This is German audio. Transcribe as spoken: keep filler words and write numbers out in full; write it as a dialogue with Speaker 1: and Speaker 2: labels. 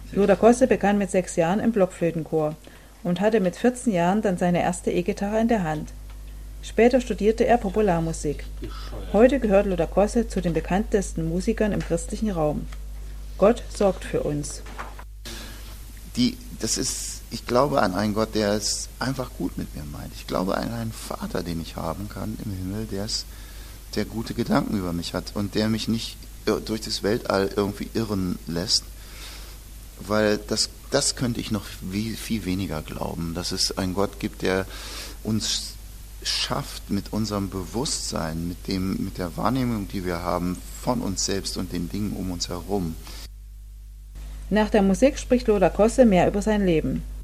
Speaker 1: Lothar Kosse begann mit sechs Jahren im Blockflötenchor und hatte mit vierzehn Jahren dann seine erste E-Gitarre in der Hand. Später studierte er Popularmusik. Heute gehört Lothar Kosse zu den bekanntesten Musikern im christlichen Raum. Gott sorgt für uns.
Speaker 2: Die, das ist, ich glaube an einen Gott, der es einfach gut mit mir meint. Ich glaube an einen Vater, den ich haben kann im Himmel, der es, der gute Gedanken über mich hat und der mich nicht durch das Weltall irgendwie irren lässt, weil das, das könnte ich noch viel, viel weniger glauben, dass es einen Gott gibt, der uns schafft mit unserem Bewusstsein, mit dem, mit der Wahrnehmung, die wir haben von uns selbst und den Dingen um uns herum.
Speaker 1: Nach der Musik spricht Lothar Kosse mehr über sein Leben.